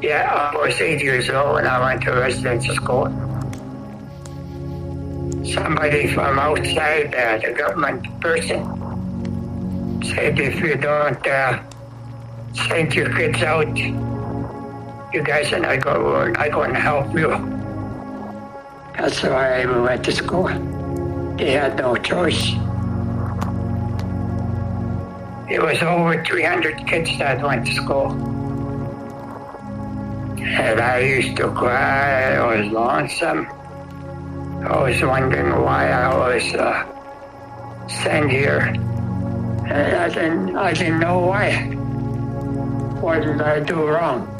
Yeah, I was 8 years old when I went to residential school. Somebody from outside, the government person, said if you don't send your kids out, you guys are not going to help you. That's why we went to school. They had no choice. There was over 300 kids that went to school. And I used to cry. I was lonesome. I was wondering why I was sent here. And I didn't know why. What did I do wrong?